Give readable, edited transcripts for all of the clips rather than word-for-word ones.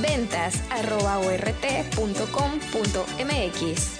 ventas@ort.com.mx.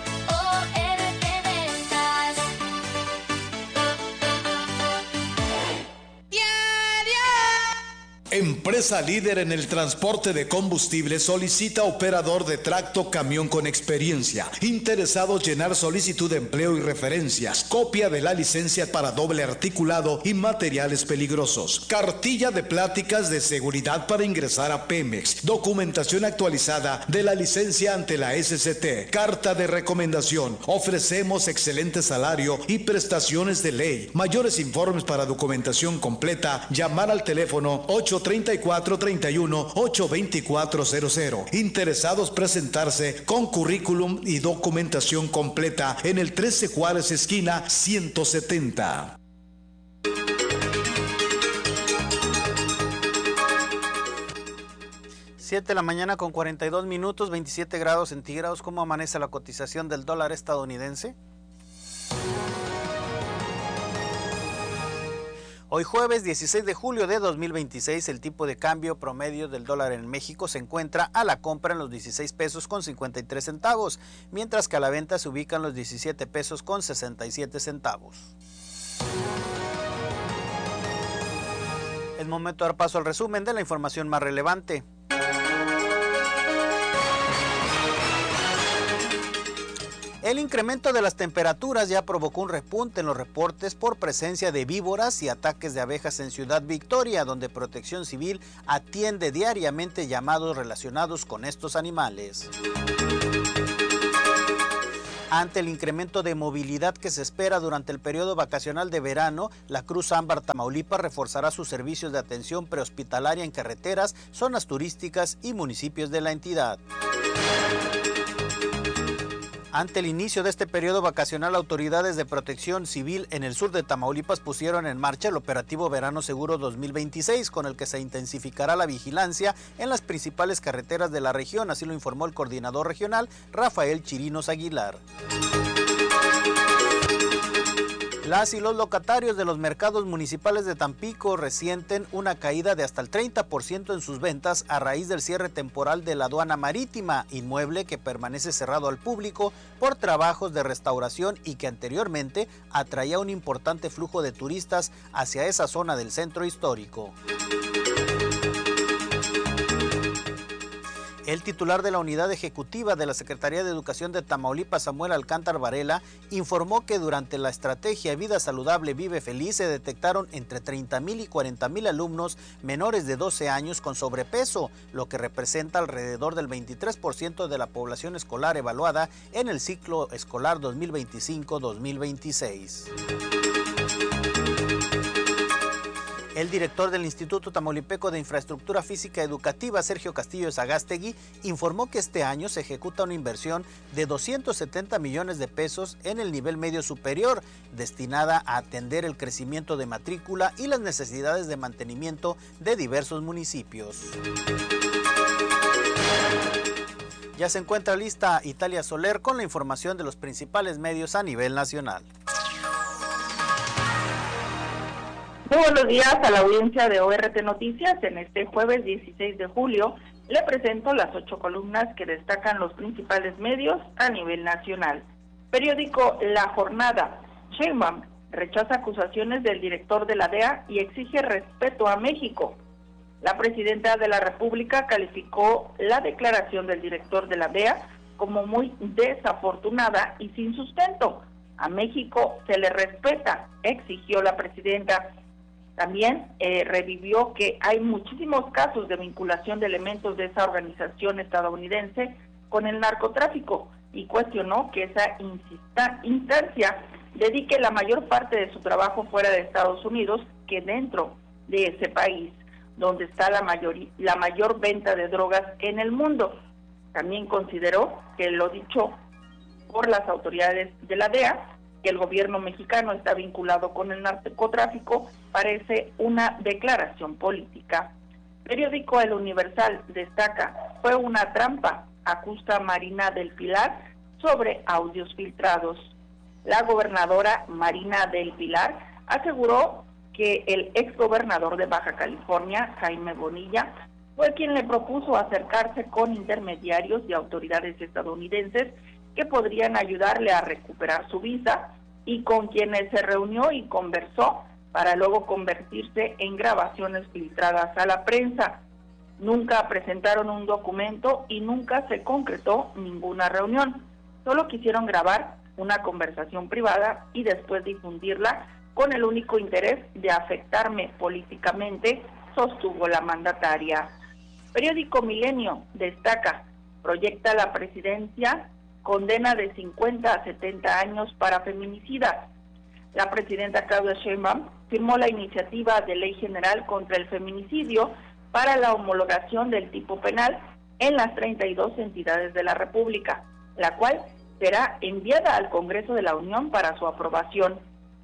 Empresa líder en el transporte de combustible solicita operador de tracto camión con experiencia. Interesados llenar solicitud de empleo y referencias. Copia de la licencia para doble articulado y materiales peligrosos. Cartilla de pláticas de seguridad para ingresar a Pemex. Documentación actualizada de la licencia ante la SCT. Carta de recomendación. Ofrecemos excelente salario y prestaciones de ley. Mayores informes para documentación completa. Llamar al teléfono 834-31-82400. Interesados presentarse con currículum y documentación completa en el 13 Juárez esquina 170. Siete de la mañana con 42 minutos, 27 grados centígrados. ¿Cómo amanece la cotización del dólar estadounidense? Hoy jueves 16 de julio de 2026, el tipo de cambio promedio del dólar en México se encuentra a la compra en los 16 pesos con 53 centavos, mientras que a la venta se ubican los 17 pesos con 67 centavos. Es momento de dar paso al resumen de la información más relevante. El incremento de las temperaturas ya provocó un repunte en los reportes por presencia de víboras y ataques de abejas en Ciudad Victoria, donde Protección Civil atiende diariamente llamados relacionados con estos animales. Ante el incremento de movilidad que se espera durante el periodo vacacional de verano, la Cruz Ámbar Tamaulipas reforzará sus servicios de atención prehospitalaria en carreteras, zonas turísticas y municipios de la entidad. Ante el inicio de este periodo vacacional, autoridades de Protección Civil en el sur de Tamaulipas pusieron en marcha el operativo Verano Seguro 2026, con el que se intensificará la vigilancia en las principales carreteras de la región, así lo informó el coordinador regional Rafael Chirinos Aguilar. Las y los locatarios de los mercados municipales de Tampico resienten una caída de hasta el 30% en sus ventas a raíz del cierre temporal de la aduana marítima, inmueble que permanece cerrado al público por trabajos de restauración y que anteriormente atraía un importante flujo de turistas hacia esa zona del centro histórico. El titular de la unidad ejecutiva de la Secretaría de Educación de Tamaulipas, Samuel Alcántar Varela, informó que durante la estrategia Vida Saludable Vive Feliz se detectaron entre 30,000 y 40,000 alumnos menores de 12 años con sobrepeso, lo que representa alrededor del 23% de la población escolar evaluada en el ciclo escolar 2025-2026. El director del Instituto Tamaulipeco de Infraestructura Física Educativa, Sergio Castillo Sagástegui, informó que este año se ejecuta una inversión de 270 millones de pesos en el nivel medio superior, destinada a atender el crecimiento de matrícula y las necesidades de mantenimiento de diversos municipios. Ya se encuentra lista Italia Soler con la información de los principales medios a nivel nacional. Muy buenos días a la audiencia de ORT Noticias. En este jueves 16 de julio le presento las 8 columnas que destacan los principales medios a nivel nacional. Periódico La Jornada. Sheinbaum rechaza acusaciones del director de la DEA y exige respeto a México. La presidenta de la República calificó la declaración del director de la DEA como muy desafortunada y sin sustento. A México se le respeta, exigió la presidenta. También revivió que hay muchísimos casos de vinculación de elementos de esa organización estadounidense con el narcotráfico y cuestionó que esa instancia dedique la mayor parte de su trabajo fuera de Estados Unidos que dentro de ese país, donde está la mayor venta de drogas en el mundo. También consideró que lo dicho por las autoridades de la DEA, que el gobierno mexicano está vinculado con el narcotráfico, parece una declaración política. Periódico El Universal destaca, fue una trampa, acusa Marina del Pilar sobre audios filtrados. La gobernadora Marina del Pilar aseguró que el exgobernador de Baja California, Jaime Bonilla, fue quien le propuso acercarse con intermediarios y autoridades estadounidenses que podrían ayudarle a recuperar su visa y con quienes se reunió y conversó para luego convertirse en grabaciones filtradas a la prensa. Nunca presentaron un documento y nunca se concretó ninguna reunión. Solo quisieron grabar una conversación privada y después difundirla con el único interés de afectarme políticamente, sostuvo la mandataria. Periódico Milenio destaca, proyecta la presidencia condena de 50 a 70 años para feminicidas. La presidenta Claudia Sheinbaum firmó la iniciativa de ley general contra el feminicidio para la homologación del tipo penal en las 32 entidades de la República, la cual será enviada al Congreso de la Unión para su aprobación.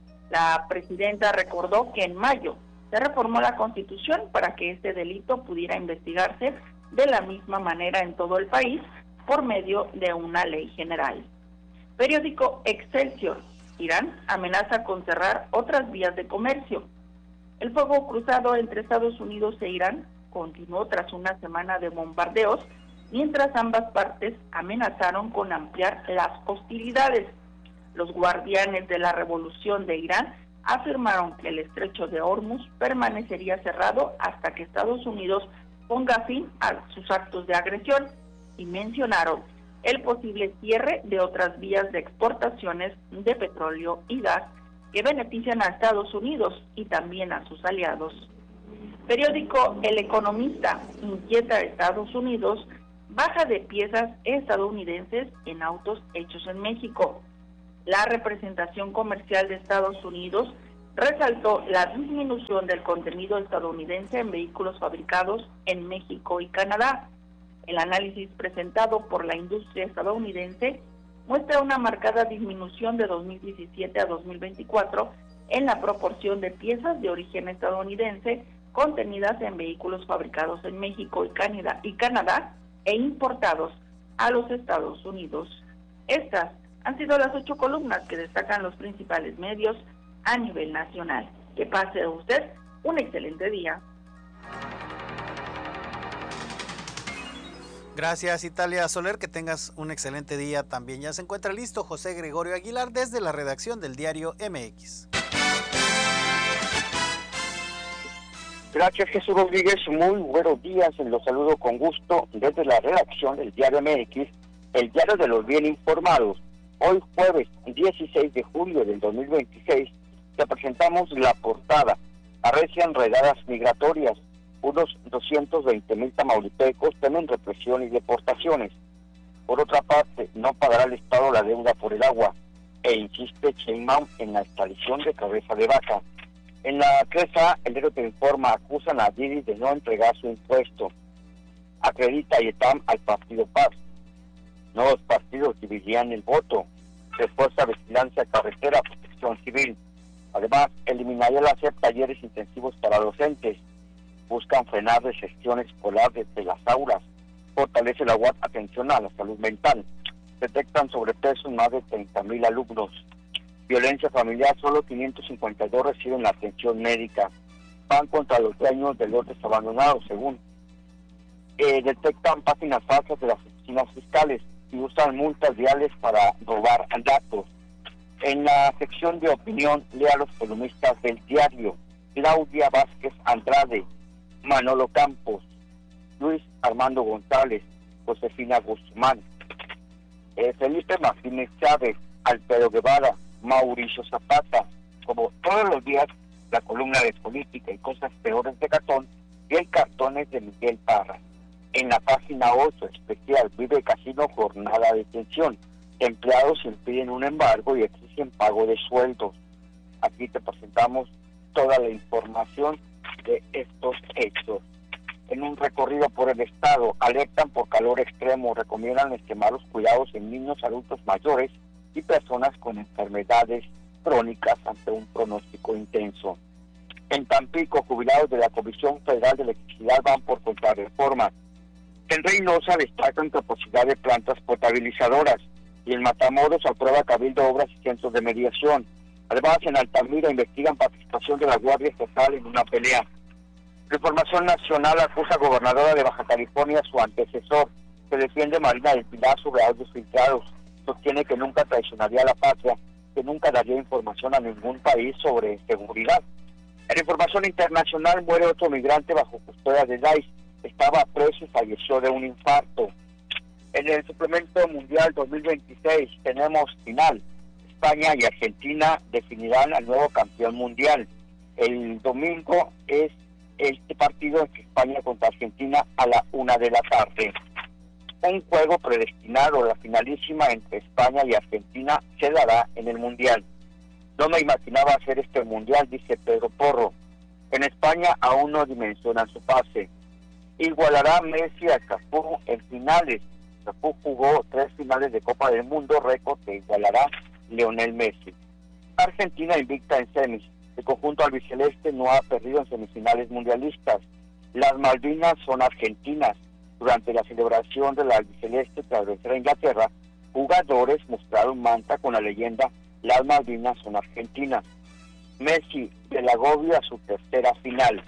La presidenta recordó que en mayo se reformó la Constitución para que este delito pudiera investigarse de la misma manera en todo el país por medio de una ley general. Periódico Excelsior, Irán amenaza con cerrar otras vías de comercio. El fuego cruzado entre Estados Unidos e Irán continuó tras una semana de bombardeos, mientras ambas partes amenazaron con ampliar las hostilidades. Los guardianes de la revolución de Irán afirmaron que el estrecho de Hormuz permanecería cerrado hasta que Estados Unidos ponga fin a sus actos de agresión y mencionaron el posible cierre de otras vías de exportaciones de petróleo y gas que benefician a Estados Unidos y también a sus aliados. Periódico El Economista inquieta a Estados Unidos baja de piezas estadounidenses en autos hechos en México. La representación comercial de Estados Unidos resaltó la disminución del contenido estadounidense en vehículos fabricados en México y Canadá. El análisis presentado por la industria estadounidense muestra una marcada disminución de 2017 a 2024 en la proporción de piezas de origen estadounidense contenidas en vehículos fabricados en México y Canadá e importados a los Estados Unidos. Estas han sido las 8 columnas que destacan los principales medios a nivel nacional. Que pase usted un excelente día. Gracias, Italia Soler, que tengas un excelente día también. Ya se encuentra listo José Gregorio Aguilar desde la redacción del diario MX. Gracias, Jesús Rodríguez. Muy buenos días. Los saludo con gusto desde la redacción del diario MX, el diario de los bien informados. Hoy jueves 16 de julio del 2026 te presentamos la portada. Arrecian redadas migratorias. Unos 220,000 tamaulipecos temen represión y deportaciones. Por otra parte, no pagará el Estado la deuda por el agua e insiste Sheinbaum en la extradición de cabeza de vaca. En la Cresa, el diario Te Informa, acusan a Didi de no entregar su impuesto. Acredita IETAM al partido Paz. Nuevos partidos dividirían el voto. Refuerza vigilancia carretera, protección civil. Además, eliminaría la SEP talleres intensivos para docentes. Buscan frenar de gestión escolar desde las aulas. Fortalece la UAT atención a la salud mental. Detectan sobrepeso en más de 30,000 alumnos. Violencia familiar, solo 552 reciben la atención médica. Van contra los dueños de lotes abandonados, según. Detectan páginas falsas de las oficinas fiscales y usan multas viales para robar datos. En la sección de opinión, lea a los columnistas del diario: Claudia Vázquez Andrade, Manolo Campos, Luis Armando González, Josefina Guzmán, Felipe Martínez Chávez, Alfredo Guevara, Mauricio Zapata. Como todos los días, la columna de política y cosas peores de Catón y el cartones de Miguel Parra. En la página 8, especial, Vive Casino, jornada de tensión. Empleados impiden un embargo y exigen pago de sueldos. Aquí te presentamos toda la información de estos hechos. En un recorrido por el estado, alertan por calor extremo, recomiendan extremar los cuidados en niños, adultos mayores y personas con enfermedades crónicas ante un pronóstico intenso. En Tampico, jubilados de la Comisión Federal de Electricidad van por contrarreforma. En Reynosa destacan capacidad de plantas potabilizadoras y en Matamoros aprueba Cabildo obras y centros de mediación. Además, en Altamira investigan participación de la Guardia Estatal en una pelea. La información nacional acusa a gobernadora de Baja California, su antecesor, que defiende Marina del Pilar sobre audios filtrados. Sostiene que nunca traicionaría a la patria, que nunca daría información a ningún país sobre seguridad. En información internacional, muere otro migrante bajo custodia de Daesh. Estaba preso y falleció de un infarto. En el suplemento mundial 2026 tenemos final. España y Argentina definirán al nuevo campeón mundial. El domingo es este partido entre España contra Argentina a la 1 de la tarde. Un juego predestinado, la finalísima entre España y Argentina, se dará en el Mundial. No me imaginaba hacer este Mundial, dice Pedro Porro. En España aún no dimensionan su pase. Igualará Messi a Cafú en finales. Cafú jugó 3 finales de Copa del Mundo, récord que igualará Lionel Messi. Argentina invicta en semis. El conjunto albiceleste no ha perdido en semifinales mundialistas. Las Malvinas son argentinas. Durante la celebración de la albiceleste tras vencer a Inglaterra, jugadores mostraron manta con la leyenda "Las Malvinas son argentinas". Messi del agobio a su tercera final.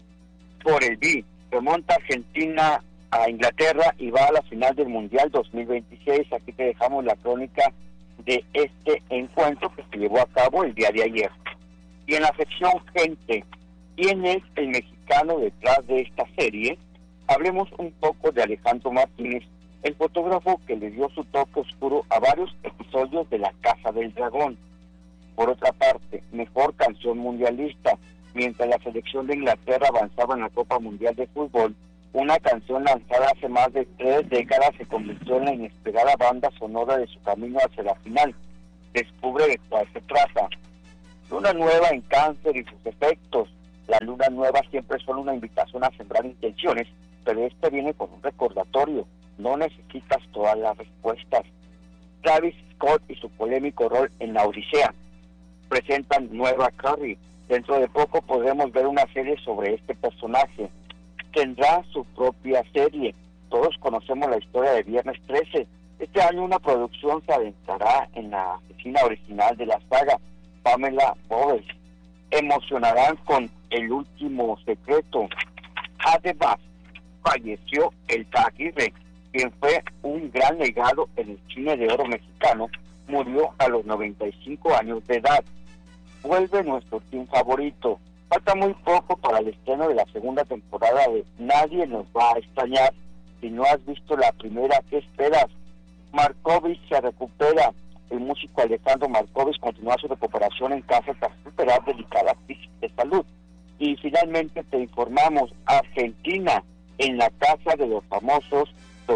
Por el B, remonta Argentina a Inglaterra y va a la final del Mundial 2026. Aquí te dejamos la crónica de este encuentro que se llevó a cabo el día de ayer. Y en la sección gente, ¿quién es el mexicano detrás de esta serie? Hablemos un poco de Alejandro Martínez, el fotógrafo que le dio su toque oscuro a varios episodios de La Casa del Dragón. Por otra parte, mejor canción mundialista. Mientras la selección de Inglaterra avanzaba en la Copa Mundial de Fútbol, una canción lanzada hace más de 3 décadas se convirtió en la inesperada banda sonora de su camino hacia la final. Descubre de cuál se trata. Luna nueva en Cáncer y sus efectos. La luna nueva siempre es solo una invitación a sembrar intenciones, pero este viene con un recordatorio. No necesitas todas las respuestas. Travis Scott y su polémico rol en La Odisea presentan nueva Carrie. Dentro de poco podremos ver una serie sobre este personaje. Tendrá su propia serie. Todos conocemos la historia de Viernes 13. Este año una producción se adentrará en la asesina original de la saga, Pamela Bowles. Emocionarán con El último secreto. Además, falleció el Aguirre, quien fue un gran legado en el cine de oro mexicano. Murió a los 95 años de edad. Vuelve nuestro team favorito. Falta muy poco para el estreno de la segunda temporada de Nadie nos va a extrañar. Si no has visto la primera, ¿qué esperas? Markovich se recupera. El músico Alejandro Markovich continúa su recuperación en casa tras superar delicada crisis de salud. Y finalmente te informamos, Argentina en la Casa de los Famosos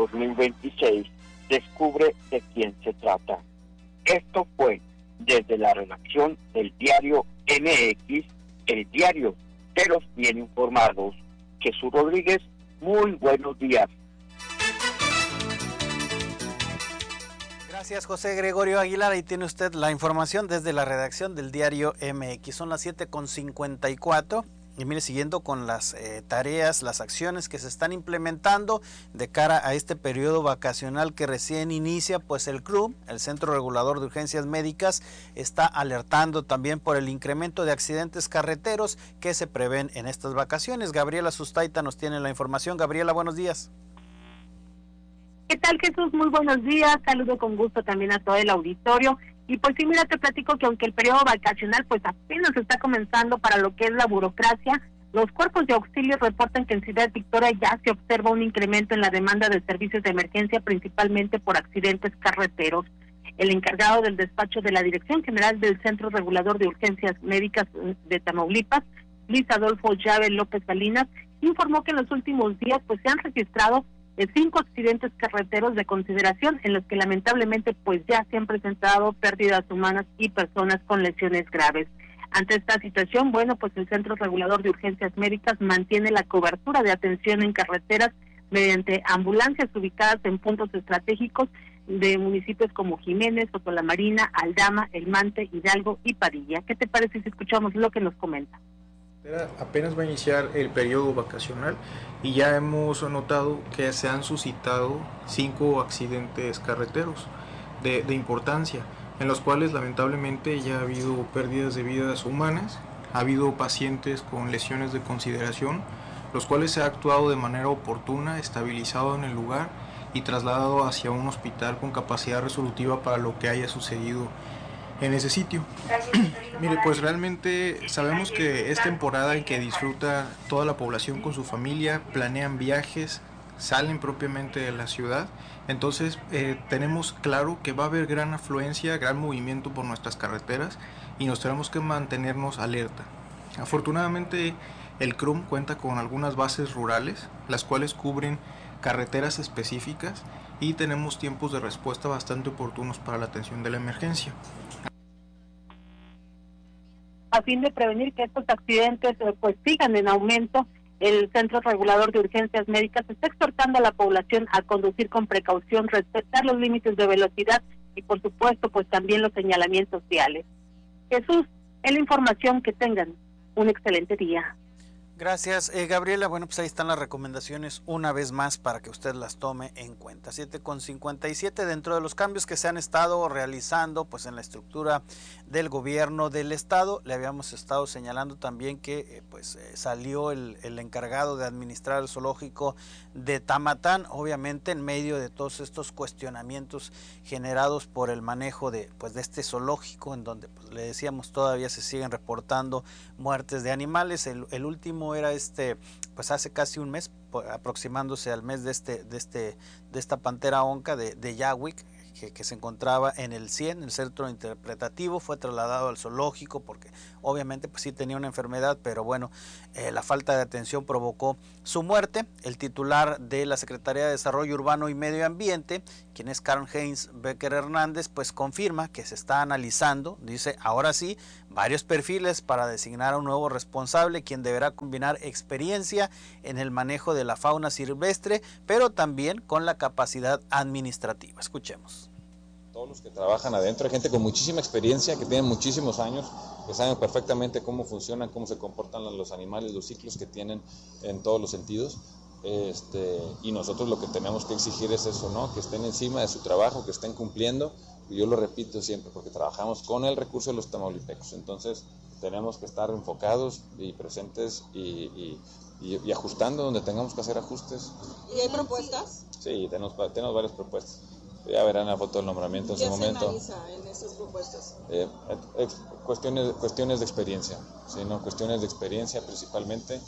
2026. Descubre de quién se trata. Esto fue desde la redacción del diario MX, el diario de los bien informados. Jesús Rodríguez, muy buenos días. Gracias, José Gregorio Aguilar. Ahí tiene usted la información desde la redacción del diario MX. Son las 7:54 y mire, siguiendo con las tareas, las acciones que se están implementando de cara a este periodo vacacional que recién inicia, pues el CRUM, el Centro Regulador de Urgencias Médicas, está alertando también por el incremento de accidentes carreteros que se prevén en estas vacaciones. Gabriela Sustaita nos tiene la información. Gabriela, buenos días. ¿Qué tal, Jesús? Muy buenos días. Saludo con gusto también a todo el auditorio. Y pues sí, mira, te platico que aunque el periodo vacacional pues apenas está comenzando para lo que es la burocracia, los cuerpos de auxilio reportan que en Ciudad Victoria ya se observa un incremento en la demanda de servicios de emergencia, principalmente por accidentes carreteros. El encargado del despacho de la Dirección General del Centro Regulador de Urgencias Médicas de Tamaulipas, Luis Adolfo Llave López Salinas, informó que en los últimos días pues se han registrado 5 accidentes carreteros de consideración en los que lamentablemente pues ya se han presentado pérdidas humanas y personas con lesiones graves. Ante esta situación, bueno, pues el Centro Regulador de Urgencias Médicas mantiene la cobertura de atención en carreteras mediante ambulancias ubicadas en puntos estratégicos de municipios como Jiménez, Sotolamarina, Aldama, El Mante, Hidalgo y Padilla. ¿Qué te parece si escuchamos lo que nos comenta? Apenas va a iniciar el periodo vacacional y ya hemos notado que se han suscitado 5 accidentes carreteros de importancia, en los cuales lamentablemente ya ha habido pérdidas de vidas humanas, ha habido pacientes con lesiones de consideración, los cuales se ha actuado de manera oportuna, estabilizado en el lugar y trasladado hacia un hospital con capacidad resolutiva para lo que haya sucedido en ese sitio. Mire, pues realmente sabemos que es temporada en que disfruta toda la población con su familia, planean viajes, salen propiamente de la ciudad, entonces tenemos claro que va a haber gran afluencia, gran movimiento por nuestras carreteras y nos tenemos que mantenernos alerta. Afortunadamente el CRUM cuenta con algunas bases rurales, las cuales cubren carreteras específicas y tenemos tiempos de respuesta bastante oportunos para la atención de la emergencia. A fin de prevenir que estos accidentes pues sigan en aumento, el Centro Regulador de Urgencias Médicas está exhortando a la población a conducir con precaución, respetar los límites de velocidad y por supuesto pues también los señalamientos viales. Jesús, es la información, que tengan un excelente día. Gracias, Gabriela. Bueno, pues ahí están las recomendaciones una vez más para que usted las tome en cuenta. 7:57, dentro de los cambios que se han estado realizando pues en la estructura del gobierno del estado, le habíamos estado señalando también que salió el encargado de administrar el zoológico de Tamatán, obviamente en medio de todos estos cuestionamientos generados por el manejo de este zoológico, en donde pues le decíamos todavía se siguen reportando muertes de animales. El último era pues hace casi un mes, aproximándose al mes de esta pantera onca de Yahuic, que se encontraba en el CIEN, el centro interpretativo, fue trasladado al zoológico porque obviamente pues sí tenía una enfermedad, pero bueno, la falta de atención provocó su muerte. El titular de la Secretaría de Desarrollo Urbano y Medio Ambiente, quien es Karl-Heinz Becker Hernández, pues confirma que se está analizando, dice, ahora sí, varios perfiles para designar a un nuevo responsable, quien deberá combinar experiencia en el manejo de la fauna silvestre, pero también con la capacidad administrativa. Escuchemos. Todos los que trabajan adentro, hay gente con muchísima experiencia, que tienen muchísimos años, que saben perfectamente cómo funcionan, cómo se comportan los animales, los ciclos que tienen en todos los sentidos. Y nosotros lo que tenemos que exigir es eso, ¿no? Que estén encima de su trabajo, que estén cumpliendo. Y yo lo repito siempre, porque trabajamos con el recurso de los tamaulipecos. Entonces tenemos que estar enfocados y presentes y ajustando donde tengamos que hacer ajustes. ¿Y hay propuestas? Sí, tenemos varias propuestas. Ya verán la foto del nombramiento en su momento. ¿Qué se analiza en esas propuestas? Cuestiones de experiencia, ¿sí? ¿No? Cuestiones de experiencia principalmente.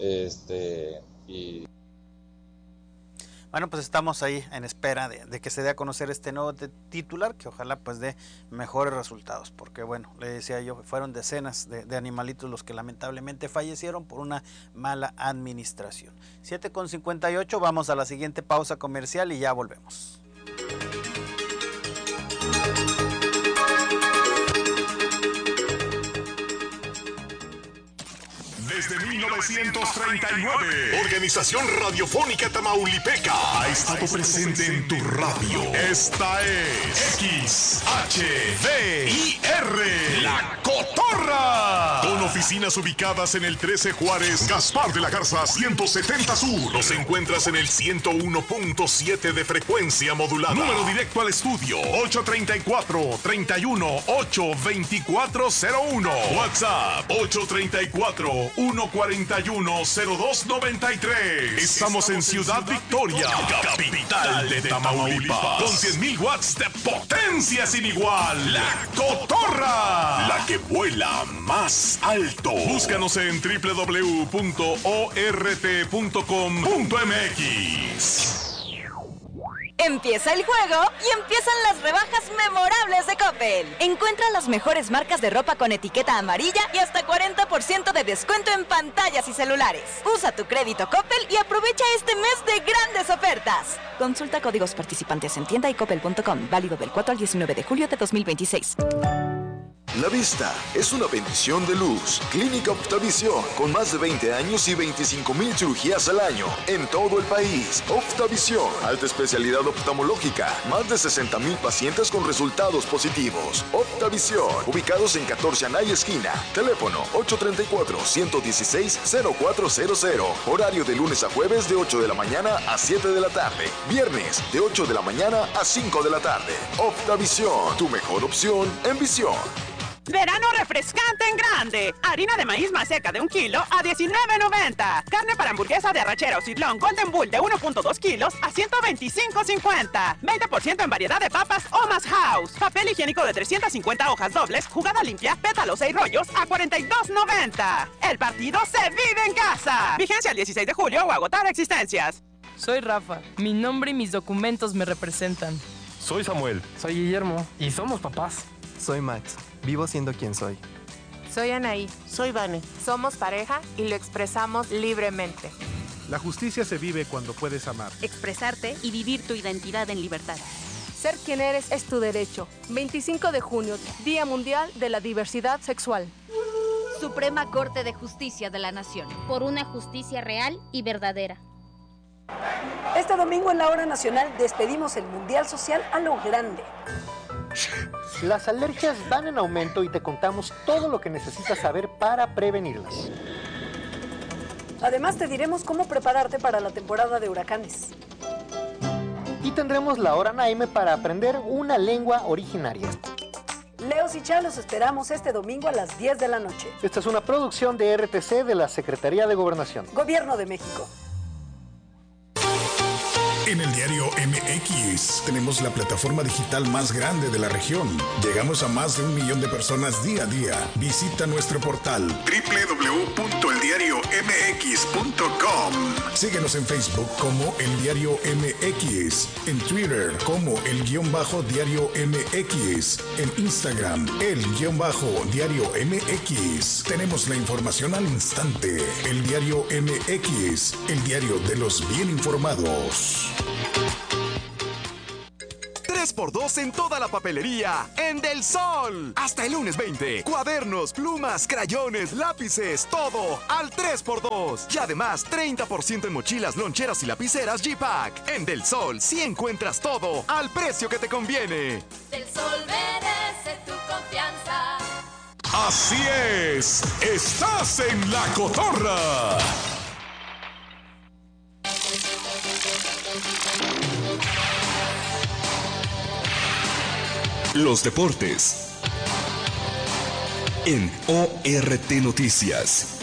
Bueno, pues estamos ahí en espera de que se dé a conocer este nuevo titular, que ojalá pues dé mejores resultados, porque bueno, le decía yo, fueron decenas de animalitos los que lamentablemente fallecieron por una mala administración. 7:58, vamos a la siguiente pausa comercial y ya volvemos. Desde 1939, Organización Radiofónica Tamaulipeca ha estado presente en tu radio. Esta es XHDIR, La Cotorra. Con oficinas ubicadas en el 13 Juárez, Gaspar de la Garza 170 Sur. Nos encuentras en el 101.7 de frecuencia modulada. Número directo al estudio 834-31-82401. WhatsApp 834-141-0293. Estamos en Ciudad Victoria, capital de Tamaulipas, con 100,000 watts de potencia sin igual. La Cotorra, la que vuela más alto. Búscanos en www.ort.com.mx. Empieza el juego y empiezan las rebajas memorables de Coppel. Encuentra las mejores marcas de ropa con etiqueta amarilla y hasta 40% de descuento en pantallas y celulares. Usa tu crédito Coppel y aprovecha este mes de grandes ofertas. Consulta códigos participantes en tienda y coppel.com. Válido del 4 al 19 de julio de 2026. La vista es una bendición de luz. Clínica Optavisión, con más de 20 años y 25,000 cirugías al año en todo el país. Optavisión, alta especialidad oftalmológica, más de 60,000 pacientes con resultados positivos. Optavisión, ubicados en 14 Anaya esquina. Teléfono 834-116-0400. Horario de lunes a jueves de 8 de la mañana a 7 de la tarde. Viernes de 8 de la mañana a 5 de la tarde. Optavisión, tu mejor opción en visión. Verano refrescante en grande. Harina de maíz maseca de 1 kilo a $19.90. Carne para hamburguesa de arrachera o sirloin Golden Bull de 1.2 kilos a $125.50. 20% en variedad de papas Omas House. Papel higiénico de 350 hojas dobles, jugada limpia, pétalos 6 rollos a $42.90. El partido se vive en casa. Vigencia el 16 de julio o agotar existencias. Soy Rafa. Mi nombre y mis documentos me representan. Soy Samuel. Soy Guillermo. Y somos papás. Soy Max. Vivo siendo quien soy. Soy Anaí. Soy Vane. Somos pareja y lo expresamos libremente. La justicia se vive cuando puedes amar. Expresarte y vivir tu identidad en libertad. Ser quien eres es tu derecho. 25 de junio, Día Mundial de la Diversidad Sexual. Suprema Corte de Justicia de la Nación. Por una justicia real y verdadera. Este domingo en la Hora Nacional despedimos el Mundial Social a lo grande. Las alergias van en aumento y te contamos todo lo que necesitas saber para prevenirlas. Además te diremos cómo prepararte para la temporada de huracanes. Y tendremos la Hora Naime para aprender una lengua originaria. Leos y Chá los esperamos este domingo a las 10 de la noche. Esta es una producción de RTC de la Secretaría de Gobernación. Gobierno de México. En el diario MX tenemos la plataforma digital más grande de la región. Llegamos a más de 1 millón de personas día a día. Visita nuestro portal www.eldiariomx.com. Síguenos en Facebook como El Diario MX, en Twitter como El_Diario MX, en Instagram El_Diario MX. Tenemos la información al instante. El Diario MX, el diario de los bien informados. 3x2 en toda la papelería en Del Sol. Hasta el lunes 20. Cuadernos, plumas, crayones, lápices, todo al 3x2. Y además 30% en mochilas, loncheras y lapiceras G-Pack. En Del Sol sí encuentras todo al precio que te conviene. Del Sol merece tu confianza. Así es. Estás en La Cotorra. Los deportes en ORT Noticias.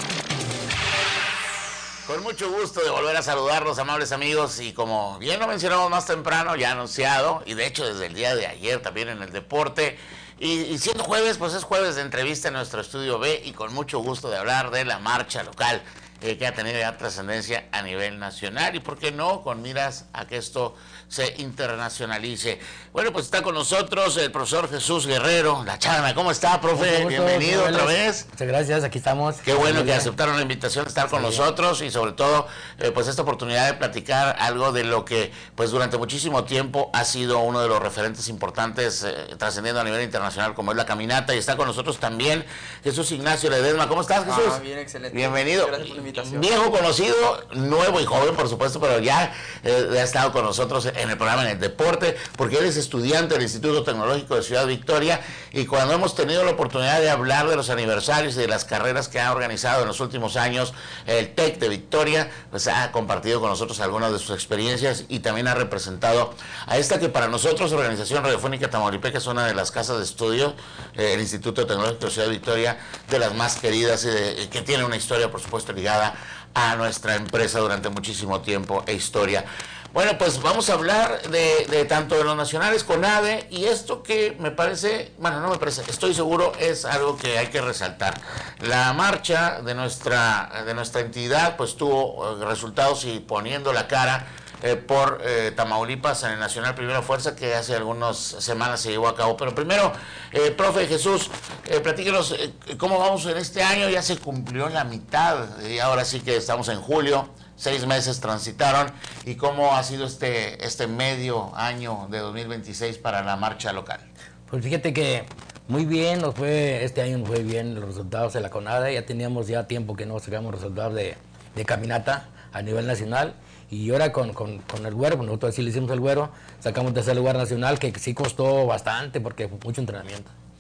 Con mucho gusto de volver a saludarlos, amables amigos, y como bien lo mencionamos más temprano, ya anunciado, y de hecho desde el día de ayer también en el deporte, y siendo jueves, pues es jueves de entrevista en nuestro estudio B, y con mucho gusto de hablar de la marcha local, que ha tenido ya trascendencia a nivel nacional, y por qué no, con miras a que esto se internacionalice. Bueno, pues está con nosotros el profesor Jesús Guerrero, La Chana. ¿Cómo está, profe? Bienvenido otra vez. Muchas gracias, aquí estamos. Qué bueno que aceptaron la invitación de estar con nosotros, y sobre todo, pues esta oportunidad de platicar algo de lo que, pues durante muchísimo tiempo ha sido uno de los referentes importantes, trascendiendo a nivel internacional, como es la caminata, y está con nosotros también Jesús Ignacio Ledesma. ¿Cómo estás, Jesús? Bien, excelente. Bienvenido. Gracias por la invitación. Viejo conocido, nuevo y joven, por supuesto, pero ya ha estado con nosotros en el programa, en el deporte, porque él es estudiante del Instituto Tecnológico de Ciudad Victoria, y cuando hemos tenido la oportunidad de hablar de los aniversarios y de las carreras que ha organizado en los últimos años el TEC de Victoria, pues ha compartido con nosotros algunas de sus experiencias, y también ha representado a esta que para nosotros, Organización Radiofónica Tamaulipeca, es una de las casas de estudio, el Instituto Tecnológico de Ciudad Victoria, de las más queridas, que tiene una historia, por supuesto, ligada a nuestra empresa durante muchísimo tiempo e historia. Bueno, pues vamos a hablar de tanto de los nacionales con ADE, y esto que me parece, bueno, no me parece, estoy seguro es algo que hay que resaltar. La marcha de nuestra entidad pues tuvo resultados, y poniendo la cara por Tamaulipas en el Nacional Primera Fuerza, que hace algunas semanas se llevó a cabo. Pero primero, profe Jesús, platíquenos cómo vamos en este año. Ya se cumplió la mitad, y ahora sí que estamos en julio, 6 meses transitaron, y cómo ha sido este medio año de 2026 para la marcha local. Pues fíjate que muy bien, este año nos fue bien los resultados de la CONADE. Ya teníamos tiempo que no sacamos resultados de caminata a nivel nacional. Y ahora con el Güero, nosotros sí le hicimos el Güero, sacamos tercer lugar nacional, que sí costó bastante porque fue mucho entrenamiento.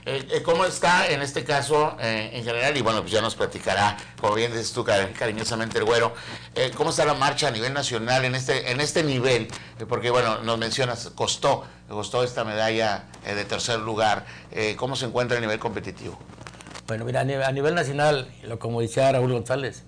¿Cómo está en este caso en general? Y bueno, pues ya nos platicará, como bien dices tú cariñosamente el Güero, ¿cómo está la marcha a nivel nacional en este nivel? Porque bueno, nos mencionas, costó esta medalla de tercer lugar. ¿Cómo se encuentra a nivel competitivo? Bueno, mira, a nivel nacional, como decía Raúl González,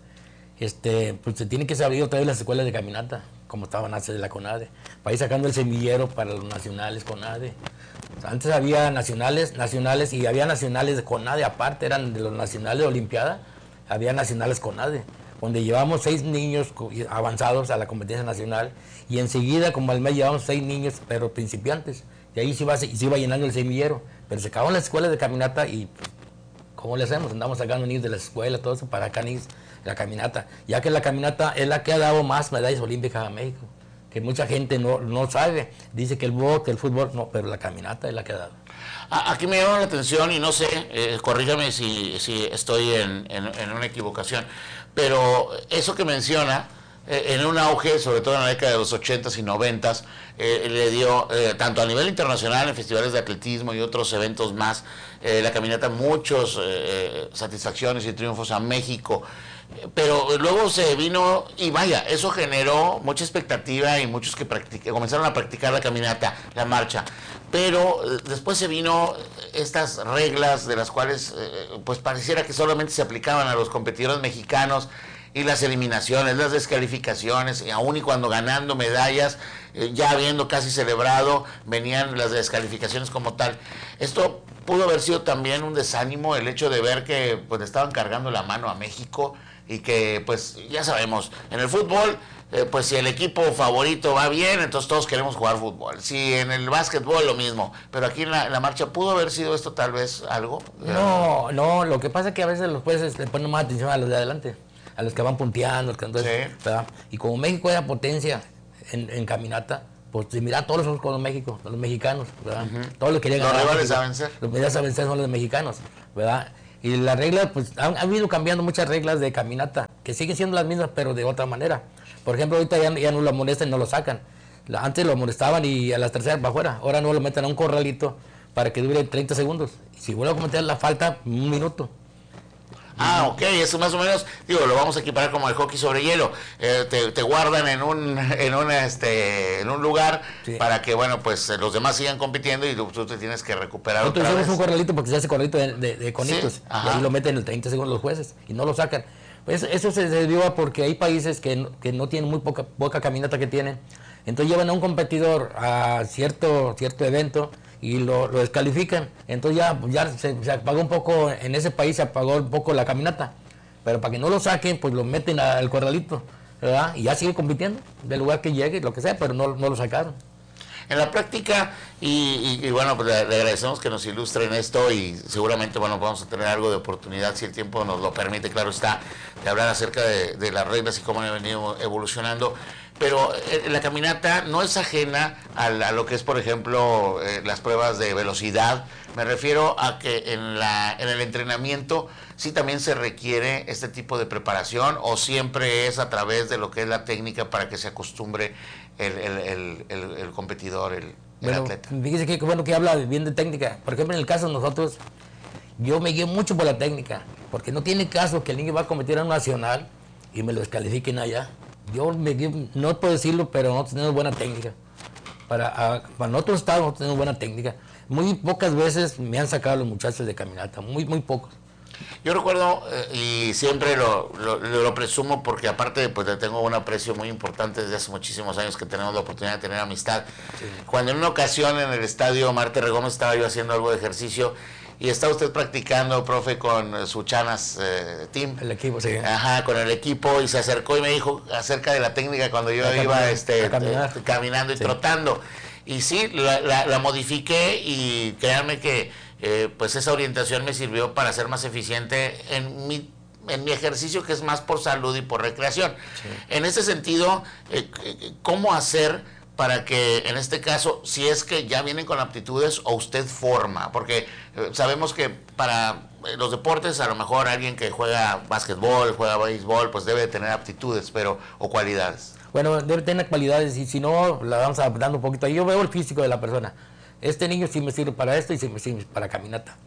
pues se tiene que abrir otra vez las escuelas de caminata, como estaban antes de la CONADE, para ir sacando el semillero para los nacionales CONADE. Antes había nacionales y había nacionales de CONADE, aparte eran de los nacionales de Olimpiada, había nacionales CONADE, donde llevamos 6 niños avanzados a la competencia nacional y enseguida, como al mes, llevamos 6 niños, pero principiantes, y ahí se iba llenando el semillero, pero se acabaron las escuelas de caminata y ¿cómo le hacemos? Andamos sacando niños de la escuela, todo eso, para acá niños, la caminata, ya que la caminata es la que ha dado más medallas olímpicas a México, que mucha gente no sabe, dice que el bote, el fútbol, no, pero la caminata es la que ha dado. Aquí me llama la atención y no sé, corrígame si estoy en una equivocación, pero eso que menciona, en un auge, sobre todo en la década de los 80s y 90s, le dio, tanto a nivel internacional, en festivales de atletismo y otros eventos más, la caminata muchas satisfacciones y triunfos a México. Pero luego se vino, y vaya, eso generó mucha expectativa y muchos que comenzaron a practicar la caminata, la marcha. Pero después se vino estas reglas de las cuales pues pareciera que solamente se aplicaban a los competidores mexicanos, y las eliminaciones, las descalificaciones, y aún y cuando ganando medallas, ya habiendo casi celebrado, venían las descalificaciones como tal. Esto pudo haber sido también un desánimo, el hecho de ver que pues estaban cargando la mano a México, y que pues ya sabemos, en el fútbol, pues si el equipo favorito va bien, entonces todos queremos jugar fútbol. Si en el básquetbol lo mismo, pero aquí en la marcha, ¿pudo haber sido esto tal vez algo? No, lo que pasa es que a veces los jueces le ponen más atención a los de adelante, a los que van punteando, entonces, ¿verdad? Y como México era potencia en caminata, pues se mira todos los ojos con México, los mexicanos, ¿verdad? Todos los que llegan. Los rivales a vencer. Los rivales a vencer son los mexicanos, ¿verdad? Y las reglas, pues han ido cambiando muchas reglas de caminata, que siguen siendo las mismas, pero de otra manera. Por ejemplo, ahorita ya no lo amonestan y no lo sacan. Antes lo amonestaban y a las terceras para afuera. Ahora no lo meten a un corralito para que dure 30 segundos. Y si vuelve a cometer la falta, 1 minuto. Ah, ok, eso más o menos, digo, lo vamos a equiparar como el hockey sobre hielo. Te guardan en un lugar, sí, para que, bueno, pues los demás sigan compitiendo y tú te tienes que recuperar. Nosotros hacemos un corralito porque se hace corralito de conitos, ¿sí? Y ahí lo meten en 30 segundos los jueces y no lo sacan. Pues eso se debió a porque hay países que no tienen muy poca caminata que tienen. Entonces llevan a un competidor a cierto evento y lo descalifican. Entonces ya se apagó un poco, en ese país se apagó un poco la caminata. Pero para que no lo saquen, pues lo meten al corralito, ¿verdad? Y ya sigue compitiendo del lugar que llegue, lo que sea, pero no lo sacaron. En la práctica, y bueno, pues le agradecemos que nos ilustren esto y seguramente, bueno, vamos a tener algo de oportunidad, si el tiempo nos lo permite, claro está, de hablar acerca de las reglas y cómo han venido evolucionando. Pero la caminata no es ajena a lo que es, por ejemplo, las pruebas de velocidad. Me refiero a que en el entrenamiento sí también se requiere este tipo de preparación, o siempre es a través de lo que es la técnica para que se acostumbre el competidor, el atleta. Fíjese que bueno que habla bien de técnica. Por ejemplo, en el caso de nosotros, yo me guío mucho por la técnica, porque no tiene caso que el niño va a competir a un nacional y me lo descalifiquen allá. Yo me guío, no puedo decirlo, pero nosotros tenemos buena técnica. Para nosotros estados nosotros tenemos buena técnica. Muy pocas veces me han sacado los muchachos de caminata, muy pocos. Yo recuerdo, y siempre lo presumo, porque aparte pues le tengo un aprecio muy importante desde hace muchísimos años que tenemos la oportunidad de tener amistad. Sí. Cuando en una ocasión en el estadio Marte Gómez estaba yo haciendo algo de ejercicio y estaba usted practicando, profe, con su Chanas Team. El equipo, sí. Ajá, con el equipo, y se acercó y me dijo acerca de la técnica cuando yo iba caminando y sí, trotando. Y sí, la modifiqué, y créanme que pues esa orientación me sirvió para ser más eficiente en mi ejercicio, que es más por salud y por recreación. Sí. En ese sentido, ¿cómo hacer para que en este caso, si es que ya vienen con aptitudes o usted forma? Porque sabemos que para los deportes, a lo mejor alguien que juega básquetbol, juega béisbol, pues debe tener aptitudes, o cualidades. Bueno, debe tener cualidades, y si no, la vamos adaptando un poquito. Yo veo el físico de la persona. Este niño sí me sirve para esto y sí me sirve para caminata.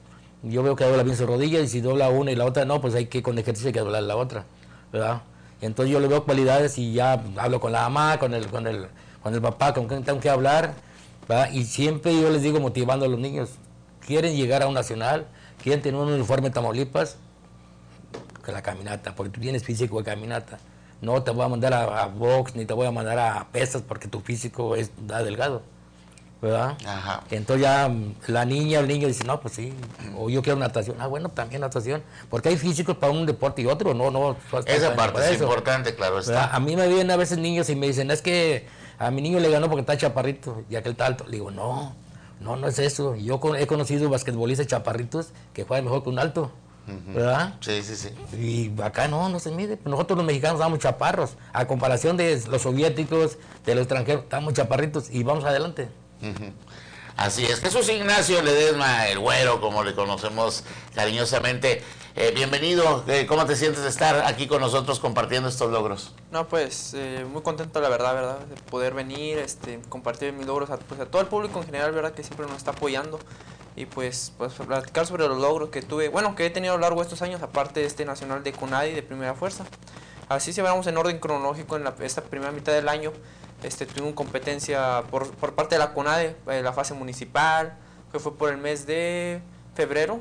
yo veo que dobla bien su rodilla y si dobla una y la otra no, pues hay que con ejercicio hay que doblar la otra, ¿verdad? Entonces yo le veo cualidades y ya hablo con la mamá, con el papá, con quien tengo que hablar, ¿verdad? Y siempre yo les digo motivando a los niños, quieren llegar a un nacional, quieren tener un uniforme en Tamaulipas, que la caminata, porque tú tienes físico de caminata. No te voy a mandar a box, ni te voy a mandar a pesas porque tu físico da delgado, ¿verdad? Ajá. Entonces ya la niña o el niño dice, no, pues sí, o yo quiero natación. Ah, bueno, también natación, porque hay físicos para un deporte y otro, no. Esa parte es importante, claro está. ¿Verdad? A mí me vienen a veces niños y me dicen, es que a mi niño le ganó porque está chaparrito, y aquel está alto. Le digo, no es eso. Yo he conocido basquetbolistas chaparritos que juegan mejor que un alto. ¿Verdad? Sí. Y acá no se mide. Nosotros los mexicanos estamos chaparros. A comparación de los soviéticos, de los extranjeros, estamos chaparritos y vamos adelante. Así es. Jesús Ignacio Ledesma, el güero, como le conocemos cariñosamente. Bienvenido. ¿Cómo te sientes de estar aquí con nosotros compartiendo estos logros? No, pues muy contento, la verdad, de poder venir, compartir mis logros a todo el público en general, verdad, que siempre nos está apoyando. Y pues platicar sobre los logros que tuve, que he tenido a lo largo de estos años, aparte de este nacional de CONADI de primera fuerza. Así si vamos en orden cronológico en esta primera mitad del año, tuvimos competencia por parte de la CONADI, la fase municipal, que fue por el mes de febrero,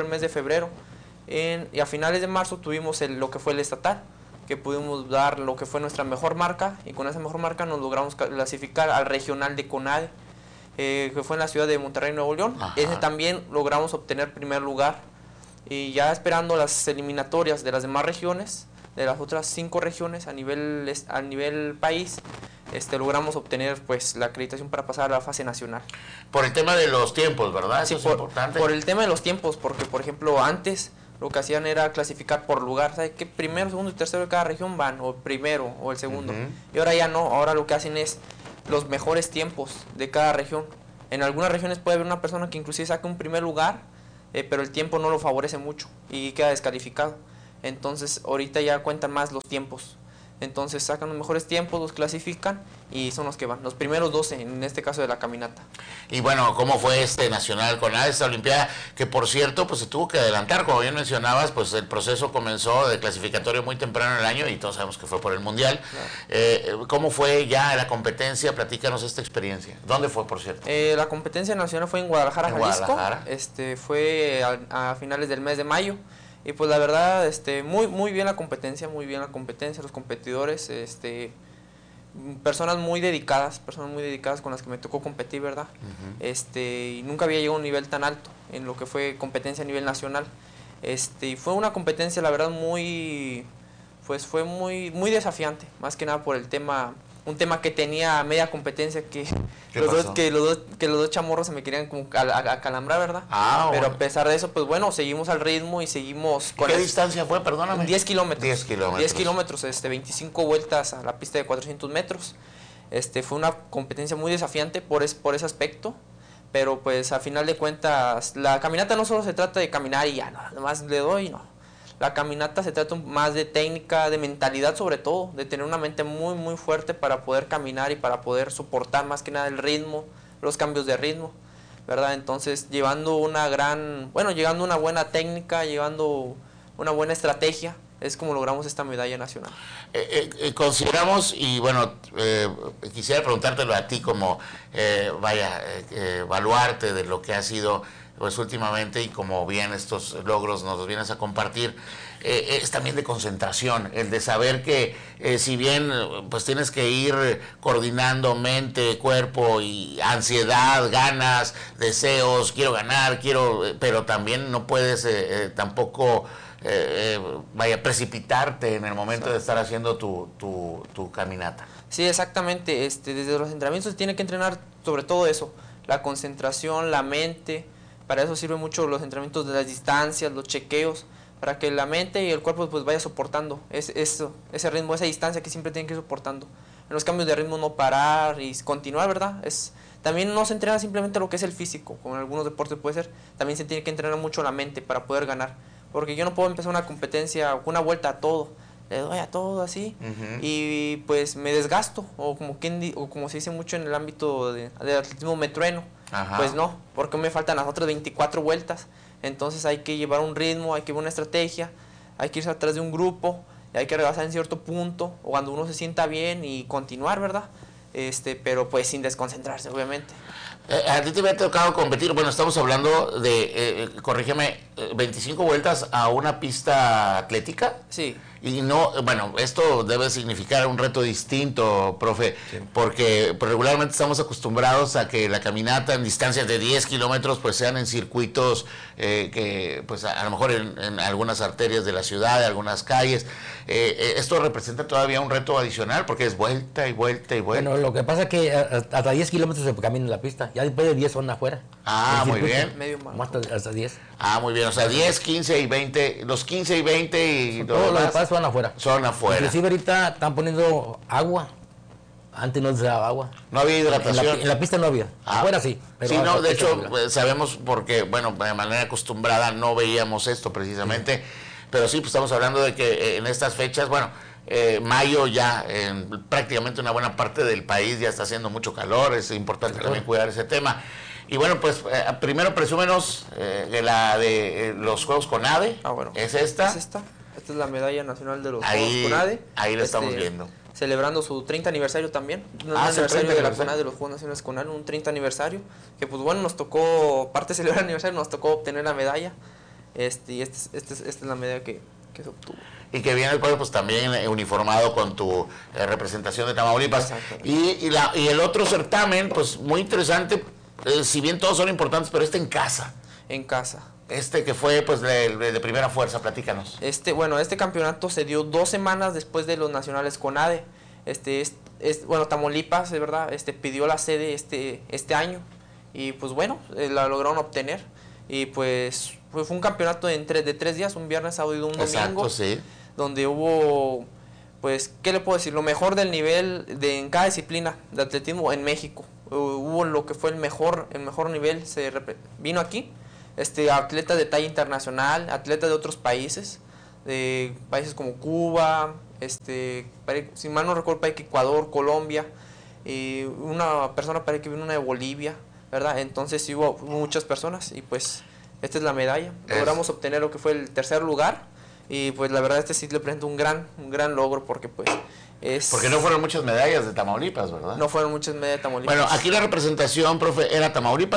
y a finales de marzo tuvimos lo que fue el estatal, que pudimos dar lo que fue nuestra mejor marca, y con esa mejor marca nos logramos clasificar al regional de CONADI, que fue en la ciudad de Monterrey, Nuevo León. Ajá. Ese también logramos obtener primer lugar, y ya esperando las eliminatorias de las demás regiones, de las otras 5 regiones a nivel país, logramos obtener pues la acreditación para pasar a la fase nacional. Por el tema de los tiempos, ¿verdad? Sí, eso es importante. Por el tema de los tiempos, porque por ejemplo antes lo que hacían era clasificar por lugar, ¿sabes qué? Primero, segundo y tercero de cada región van, o el primero o el segundo. Y ahora ya no, ahora lo que hacen es los mejores tiempos de cada región. En algunas regiones puede haber una persona que inclusive saque un primer lugar, pero el tiempo no lo favorece mucho y queda descalificado. Entonces ahorita ya cuentan más los tiempos. Entonces sacan los mejores tiempos, los clasifican y son los que van, los primeros 12 en este caso de la caminata. Y bueno, ¿cómo fue este nacional con esta olimpiada? Que por cierto, pues se tuvo que adelantar, como bien mencionabas, pues el proceso comenzó de clasificatorio muy temprano en el año y todos sabemos que fue por el mundial. Claro. ¿Cómo fue ya la competencia? Platícanos esta experiencia. ¿Dónde fue, por cierto? La competencia nacional fue en Guadalajara, Jalisco. Fue a finales del mes de mayo. Y pues la verdad, muy bien la competencia, los competidores, personas muy dedicadas con las que me tocó competir, ¿verdad? Y nunca había llegado a un nivel tan alto en lo que fue competencia a nivel nacional. Y fue una competencia, la verdad, muy desafiante, más que nada por el tema, un tema que tenía media competencia que los dos chamorros se me querían como acalambrar, ¿verdad? Pero a pesar de eso, pues bueno, seguimos al ritmo y seguimos con... ¿Qué distancia fue? Perdóname. 10 kilómetros. 10 kilómetros, 25 vueltas a la pista de 400 metros. Fue una competencia muy desafiante por ese aspecto, pero pues a final de cuentas, la caminata no solo se trata de caminar y ya, no, nomás le doy, no. La caminata se trata más de técnica, de mentalidad sobre todo, de tener una mente muy fuerte para poder caminar y para poder soportar más que nada el ritmo, los cambios de ritmo, ¿verdad? Entonces, llevando una buena técnica, llevando una buena estrategia, es como logramos esta medalla nacional. Consideramos, y bueno, quisiera preguntártelo a ti como, evaluarte de lo que ha sido pues últimamente y como bien estos logros nos los vienes a compartir, es también de concentración, el de saber que si bien pues tienes que ir coordinando mente, cuerpo y ansiedad, ganas, deseos, quiero ganar, pero también no puedes tampoco precipitarte en el momento de estar haciendo tu caminata. Sí, exactamente, desde los entrenamientos se tiene que entrenar sobre todo eso, la concentración, la mente. Para eso sirven mucho los entrenamientos de las distancias, los chequeos, para que la mente y el cuerpo pues vaya soportando ese ritmo, esa distancia que siempre tienen que ir soportando. En los cambios de ritmo no parar y continuar, ¿verdad? También no se entrena simplemente lo que es el físico, como en algunos deportes puede ser, también se tiene que entrenar mucho la mente para poder ganar. Porque yo no puedo empezar una competencia con una vuelta a todo, le doy a todo así, y pues me desgasto, o como se dice mucho en el ámbito de atletismo, me trueno. Pues no, porque me faltan las otras 24 vueltas. Entonces hay que llevar un ritmo, hay que llevar una estrategia, hay que irse atrás de un grupo, y hay que rebasar en cierto punto, o cuando uno se sienta bien y continuar, ¿verdad? Pero pues sin desconcentrarse, obviamente. A ti te había tocado competir, bueno, estamos hablando de, corrígeme, 25 vueltas a una pista atlética. Sí. Y no, bueno, esto debe significar un reto distinto, profe, sí, porque pues, regularmente estamos acostumbrados a que la caminata en distancias de 10 kilómetros pues sean en circuitos que pues a lo mejor en algunas arterias de la ciudad, de algunas calles. Esto representa todavía un reto adicional porque es vuelta y vuelta y vuelta. Bueno, lo que pasa es que hasta 10 kilómetros se camina en la pista, ya después de 10 son afuera. Ah, muy bien. Medio hasta 10. Ah, muy bien, o sea, 10, 15 y 20, los 15 y 20 y todo lo demás son afuera. Son afuera. Inclusive ahorita están poniendo agua. Antes no se daba agua. No había hidratación. En la pista no había. Afuera sí. Pero sí, no, de hecho, pues, sabemos porque, bueno, de manera acostumbrada no veíamos esto precisamente. Sí. Pero sí, pues estamos hablando de que en estas fechas, bueno, mayo ya en prácticamente una buena parte del país ya está haciendo mucho calor. Es importante también cuidar ese tema. Y bueno, pues primero presúmenos de los Juegos CONADE. Ah, bueno. ¿Es esta? Es esta. Esta es la medalla nacional de los Juegos CONADE. Ahí la estamos viendo. Celebrando su 30 aniversario también. Un aniversario de la CONADE, de los Juegos Nacionales CONADE, un 30 aniversario. Que pues bueno, nos tocó, parte de celebrar el aniversario, nos tocó obtener la medalla. Y esta es la medalla que se obtuvo. Y que viene el pueblo pues también uniformado con tu representación de Tamaulipas. Y el otro certamen, pues muy interesante, si bien todos son importantes, pero este en casa. En casa. Que fue pues de primera fuerza, platícanos. Bueno, este campeonato se dio 2 semanas después de los nacionales CONADE. Bueno, Tamaulipas, de verdad, pidió la sede este año. Y pues bueno, la lograron obtener. Y pues fue un campeonato de 3 días, un viernes, sábado y un domingo. Exacto, sí. Donde hubo, pues, ¿qué le puedo decir? Lo mejor del nivel en cada disciplina de atletismo en México. Hubo lo que fue el mejor nivel, vino aquí. Atletas de talla internacional, atletas de otros países, de países como Cuba, si mal no recuerdo, país que Ecuador, Colombia, una persona parece que vino una de Bolivia, ¿verdad? Entonces sí hubo muchas personas y pues esta es la medalla. Logramos obtener lo que fue el 3er lugar y pues la verdad sí le presento un gran logro porque pues porque no fueron muchas medallas de Tamaulipas, ¿verdad? No fueron muchas medallas de Tamaulipas. Bueno, aquí la representación, profe, era Tamaulipas.